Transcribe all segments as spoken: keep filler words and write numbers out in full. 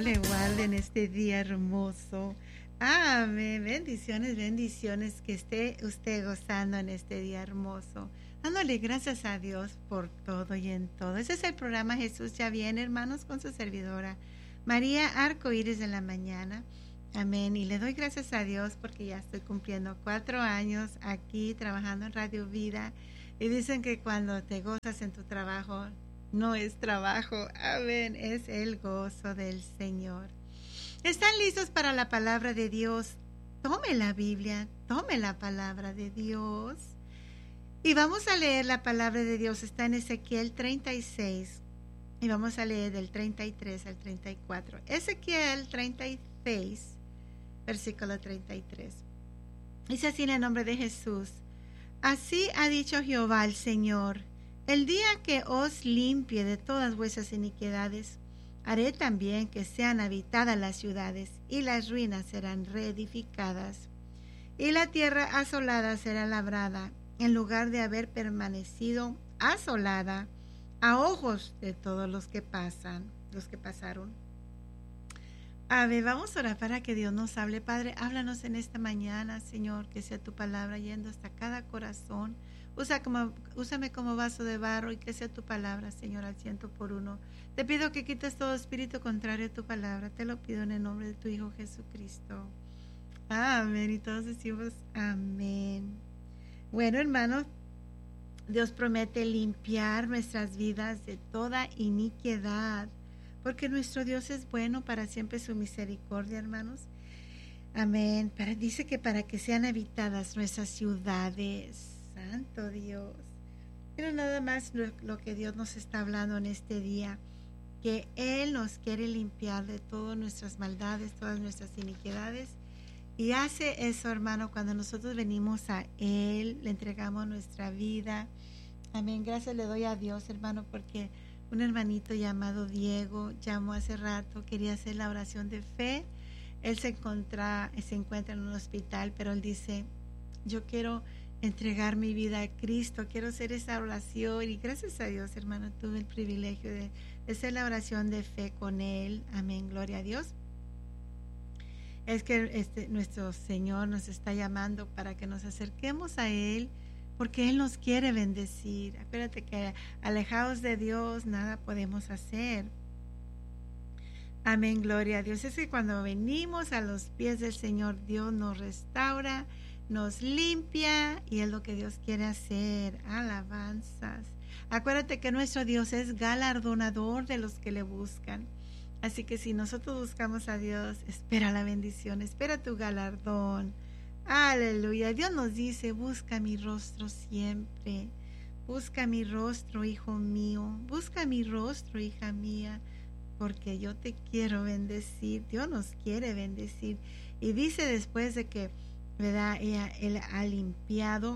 Dios le guarde en este día hermoso. Amén. Bendiciones, bendiciones. Que esté usted gozando en este día hermoso. Dándole gracias a Dios por todo y en todo. Ese es el programa Jesús ya viene, hermanos, con su servidora María Arcoíris de la mañana. Amén. Y le doy gracias a Dios porque ya estoy cumpliendo cuatro años aquí trabajando en Radio Vida. Y dicen que cuando te gozas en tu trabajo, no es trabajo. Amén. Es el gozo del Señor. ¿Están listos para la palabra de Dios? Tome la Biblia, tome la palabra de Dios. Y vamos a leer la palabra de Dios. Está en Ezequiel treinta y seis. Y vamos a leer del treinta y tres al treinta y cuatro. Ezequiel treinta y seis, versículo treinta y tres. Dice así en el nombre de Jesús. Así ha dicho Jehová el Señor. El día que os limpie de todas vuestras iniquidades, haré también que sean habitadas las ciudades, y las ruinas serán reedificadas, y la tierra asolada será labrada, en lugar de haber permanecido asolada a ojos de todos los que pasan, los que pasaron. A ver, vamos a orar para que Dios nos hable. Padre, háblanos en esta mañana, Señor, que sea tu palabra yendo hasta cada corazón. Usa como, úsame como vaso de barro y que sea tu palabra, Señor, al ciento por uno. Te pido que quites todo espíritu contrario a tu palabra. Te lo pido en el nombre de tu Hijo Jesucristo. Amén. Y todos decimos amén. Bueno, hermanos, Dios promete limpiar nuestras vidas de toda iniquidad, porque nuestro Dios es bueno, para siempre su misericordia, hermanos. Amén. Para, dice que para que sean habitadas nuestras ciudades. Santo Dios. Pero nada más lo, lo que Dios nos está hablando en este día, que Él nos quiere limpiar de todas nuestras maldades, todas nuestras iniquidades. Y hace eso, hermano, cuando nosotros venimos a Él, le entregamos nuestra vida. Amén. Gracias le doy a Dios, hermano, porque un hermanito llamado Diego llamó hace rato, quería hacer la oración de fe. Él se encuentra, se encuentra en un hospital, pero él dice, yo quiero entregar mi vida a Cristo, quiero hacer esa oración. Y gracias a Dios, hermano, tuve el privilegio de, de hacer la oración de fe con él. Amén, gloria a Dios. Es que este, nuestro Señor nos está llamando para que nos acerquemos a Él, porque Él nos quiere bendecir. Acuérdate que alejados de Dios nada podemos hacer. Amén, gloria a Dios. Es que cuando venimos a los pies del Señor, Dios nos restaura, nos limpia, y es lo que Dios quiere hacer. Alabanzas. Acuérdate que nuestro Dios es galardonador de los que le buscan. Así que si nosotros buscamos a Dios, espera la bendición, espera tu galardón. Aleluya. Dios nos dice, busca mi rostro siempre. Busca mi rostro, hijo mío. Busca mi rostro, hija mía, porque yo te quiero bendecir. Dios nos quiere bendecir. Y dice después de que, ¿verdad?, ella, Él ha limpiado,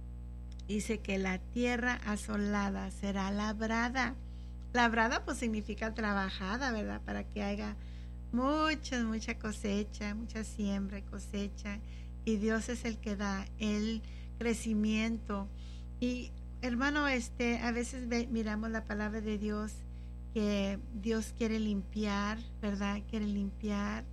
dice que la tierra asolada será labrada. Labrada pues significa trabajada, ¿verdad? Para que haya mucha, mucha cosecha, mucha siembra y cosecha. Y Dios es el que da el crecimiento. Y hermano, este, a veces ve, miramos la palabra de Dios, que Dios quiere limpiar, ¿verdad? Quiere limpiar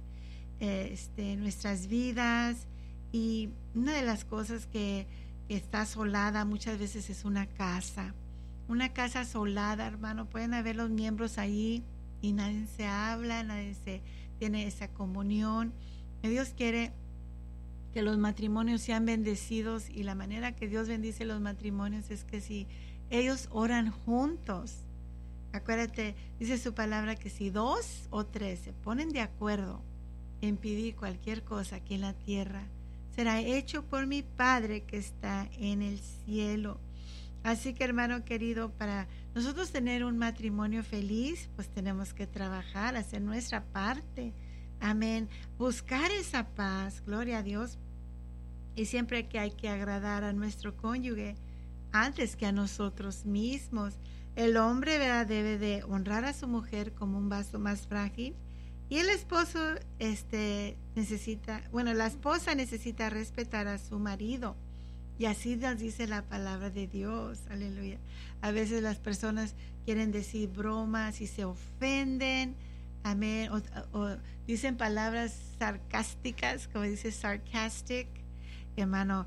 este, nuestras vidas. Y una de las cosas que, que está asolada muchas veces es una casa. Una casa asolada, hermano, pueden haber los miembros ahí y nadie se habla, nadie se tiene esa comunión. Y Dios quiere que los matrimonios sean bendecidos, y la manera que Dios bendice los matrimonios es que si ellos oran juntos. Acuérdate, dice su palabra que si dos o tres se ponen de acuerdo en pedir cualquier cosa aquí en la tierra, será hecho por mi Padre que está en el cielo. Así que, hermano querido, para nosotros tener un matrimonio feliz, pues tenemos que trabajar, hacer nuestra parte. Amén. Buscar esa paz, gloria a Dios. Y siempre que hay que agradar a nuestro cónyuge antes que a nosotros mismos. El hombre, ¿verdad?, debe de honrar a su mujer como un vaso más frágil. Y el esposo este, necesita, bueno, la esposa necesita respetar a su marido. Y así nos dice la palabra de Dios, aleluya. A veces las personas quieren decir bromas y se ofenden, amén, o, o dicen palabras sarcásticas, como dice sarcastic, hermano,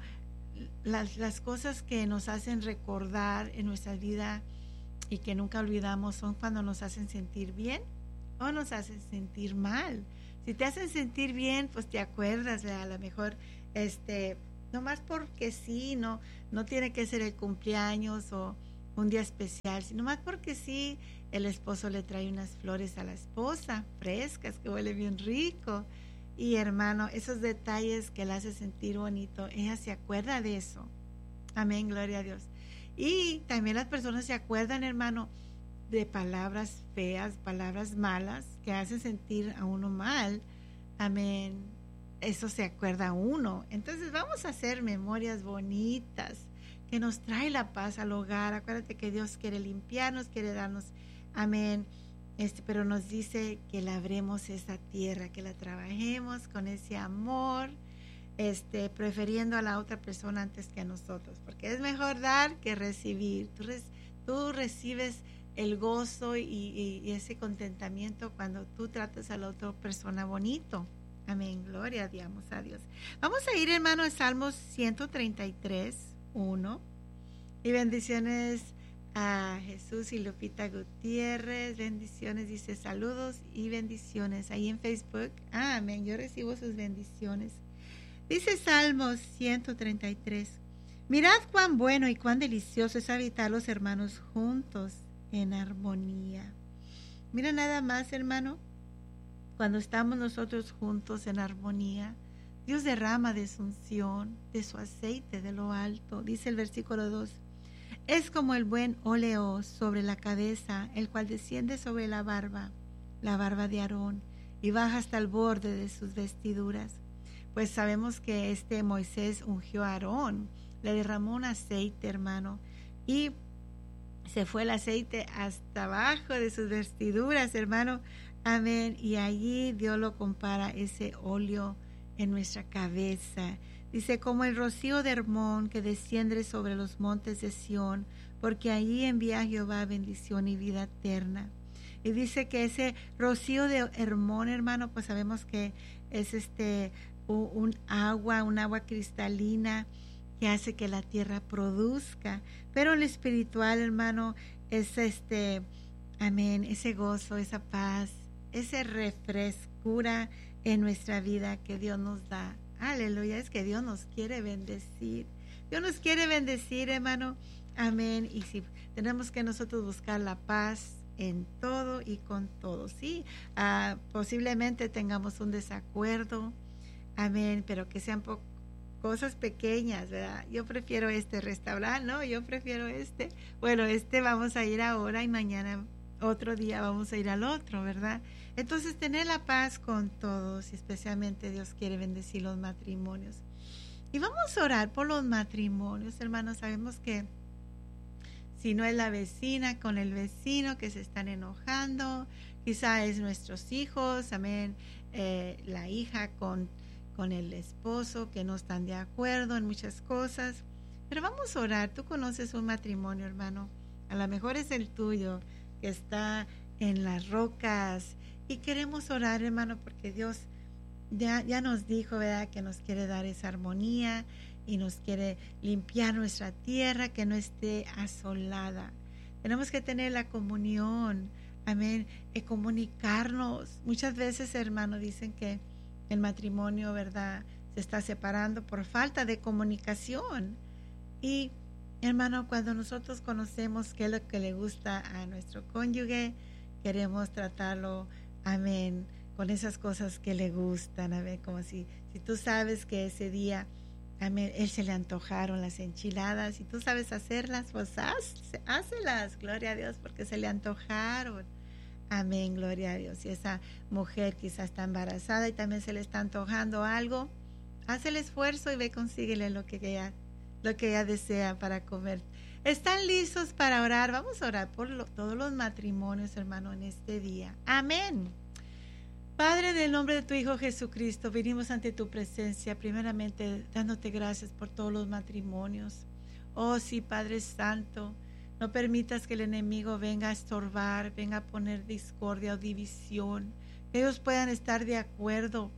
las, las cosas que nos hacen recordar en nuestra vida y que nunca olvidamos son cuando nos hacen sentir bien o nos hacen sentir mal. Si te hacen sentir bien, pues te acuerdas, ¿verdad? A lo mejor, este, nomás porque sí, no, no tiene que ser el cumpleaños o un día especial, sino más porque sí, el esposo le trae unas flores a la esposa, frescas, que huele bien rico. Y hermano, esos detalles que la hace sentir bonito, ella se acuerda de eso. Amén, gloria a Dios. Y también las personas se acuerdan, hermano, de palabras feas, palabras malas, que hacen sentir a uno mal. Amén. Eso se acuerda a uno. Entonces vamos a hacer memorias bonitas, que nos trae la paz al hogar. Acuérdate que Dios quiere limpiarnos, quiere darnos, amén, este, pero nos dice que labremos esa tierra, que la trabajemos con ese amor, este, prefiriendo a la otra persona antes que a nosotros, porque es mejor dar que recibir. Tú, res, tú recibes el gozo y, y, y ese contentamiento cuando tú tratas a la otra persona bonito. Amén, gloria a Dios. Vamos a ir, hermano, a Salmos ciento treinta y tres, uno. Y bendiciones a Jesús y Lupita Gutiérrez. Bendiciones, dice saludos y bendiciones ahí en Facebook. Ah, amén, yo recibo sus bendiciones. Dice Salmos ciento treinta y tres. Mirad cuán bueno y cuán delicioso es habitar los hermanos juntos en armonía. Mira nada más, hermano, cuando estamos nosotros juntos en armonía, Dios derrama de su unción, de su aceite de lo alto. Dice el versículo dos. Es como el buen óleo sobre la cabeza, el cual desciende sobre la barba, la barba de Aarón, y baja hasta el borde de sus vestiduras. Pues sabemos que este Moisés ungió a Aarón, le derramó un aceite, hermano, y se fue el aceite hasta abajo de sus vestiduras, hermano. Amén. Y allí Dios lo compara, ese óleo en nuestra cabeza. Dice, como el rocío de Hermón que desciende sobre los montes de Sión, porque allí envía Jehová bendición y vida eterna. Y dice que ese rocío de Hermón, hermano, pues sabemos que es este un, un agua, un agua cristalina que hace que la tierra produzca. Pero en lo espiritual, hermano, es este, amén, ese gozo, esa paz, esa refrescura en nuestra vida que Dios nos da. Aleluya, es que Dios nos quiere bendecir. Dios nos quiere bendecir, hermano. Amén. Y si tenemos que nosotros buscar la paz en todo y con todo. Sí, uh, posiblemente tengamos un desacuerdo. Amén, pero que sean po- cosas pequeñas, ¿verdad? Yo prefiero este restaurante, ¿no? Yo prefiero este. Bueno, este vamos a ir ahora y mañana, otro día vamos a ir al otro, ¿verdad? Entonces, tener la paz con todos, y especialmente Dios quiere bendecir los matrimonios. Y vamos a orar por los matrimonios, hermanos. Sabemos que si no es la vecina con el vecino que se están enojando, quizá es nuestros hijos, amén, eh, la hija con, con el esposo que no están de acuerdo en muchas cosas. Pero vamos a orar. Tú conoces un matrimonio, hermano. A lo mejor es el tuyo, que está en las rocas. Y queremos orar, hermano, porque Dios ya, ya nos dijo, ¿verdad?, que nos quiere dar esa armonía y nos quiere limpiar nuestra tierra, que no esté asolada. Tenemos que tener la comunión, amén, y comunicarnos. Muchas veces, hermano, dicen que el matrimonio, ¿verdad?, se está separando por falta de comunicación. Y, hermano, cuando nosotros conocemos qué es lo que le gusta a nuestro cónyuge, queremos tratarlo, amén, con esas cosas que le gustan, amén, como si, si tú sabes que ese día, amén, él se le antojaron las enchiladas y tú sabes hacerlas, pues haz, hácelas, gloria a Dios, porque se le antojaron, amén, gloria a Dios. Si esa mujer quizás está embarazada y también se le está antojando algo, haz el esfuerzo y ve, consíguele lo que ella, lo que ella desea para comer. ¿Están listos para orar? Vamos a orar por lo, todos los matrimonios, hermano, en este día. Amén. Padre, en el nombre de tu Hijo Jesucristo, venimos ante tu presencia, primeramente dándote gracias por todos los matrimonios. Oh, sí, Padre Santo, No permitas que el enemigo venga a estorbar, venga a poner discordia o división. Que ellos puedan estar de acuerdo.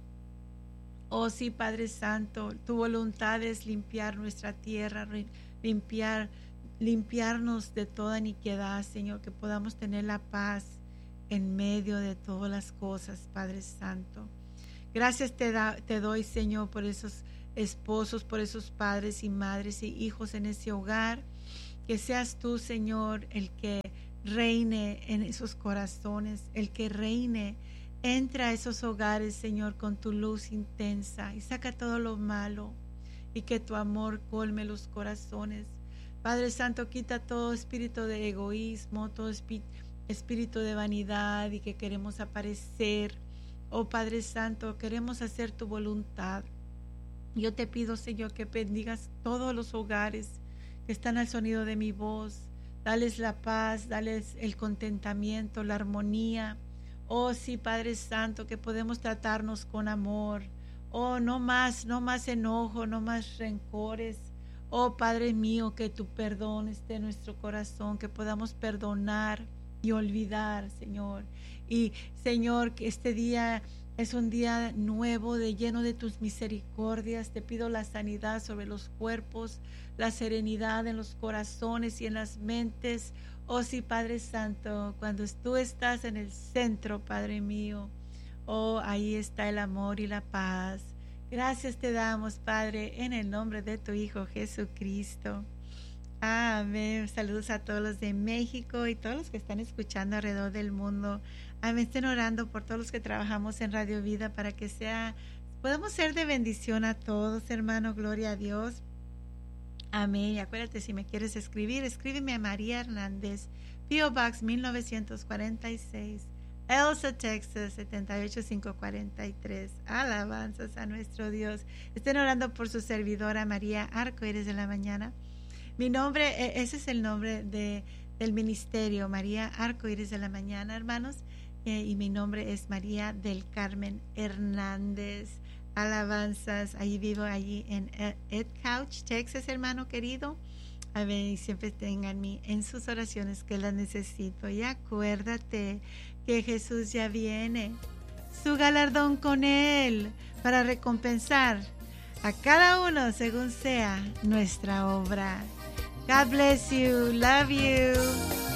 Oh sí, Padre Santo, tu voluntad es limpiar nuestra tierra, limpiar, limpiarnos de toda iniquidad, Señor, que podamos tener la paz en medio de todas las cosas, Padre Santo. Gracias te, da, te doy, Señor, por esos esposos, por esos padres y madres y hijos en ese hogar. Que seas tú, Señor, el que reine en esos corazones, el que reine. Entra a esos hogares, Señor, con tu luz intensa y saca todo lo malo y que tu amor colme los corazones. Padre Santo, quita todo espíritu de egoísmo, todo espíritu de vanidad y que queremos aparecer. Oh Padre Santo, queremos hacer tu voluntad. Yo te pido, Señor, que bendigas todos los hogares que están al sonido de mi voz. Dales la paz, dales el contentamiento, la armonía. Oh sí, Padre Santo, que podemos tratarnos con amor. Oh, no más, no más enojo, no más rencores. Oh Padre mío, que tu perdón esté en nuestro corazón, que podamos perdonar y olvidar, Señor. Y Señor, que este día es un día nuevo, de lleno de tus misericordias. Te pido la sanidad sobre los cuerpos, la serenidad en los corazones y en las mentes. Oh sí, Padre Santo, cuando tú estás en el centro, Padre mío, oh, ahí está el amor y la paz. Gracias te damos, Padre, en el nombre de tu Hijo Jesucristo. Amén. Saludos a todos los de México y todos los que están escuchando alrededor del mundo. Amén. Estén orando por todos los que trabajamos en Radio Vida para que sea, podamos ser de bendición a todos, hermano. Gloria a Dios. Amén. Y acuérdate, si me quieres escribir, escríbeme a María Hernández, P O Box mil novecientos cuarenta y seis, Elsa, Texas setenta y ocho mil quinientos cuarenta y tres. Alabanzas a nuestro Dios. Estén orando por su servidora María Arcoíris de la Mañana. Mi nombre, ese es el nombre de, del ministerio, María Arcoíris de la Mañana, hermanos. Eh, y mi nombre es María del Carmen Hernández. Alabanzas, ahí vivo, allí en Ed Couch, Texas, hermano querido. A ver, y siempre tenganme en sus oraciones que las necesito. Y acuérdate que Jesús ya viene, su galardón con él, para recompensar a cada uno según sea nuestra obra. God bless you. Love you.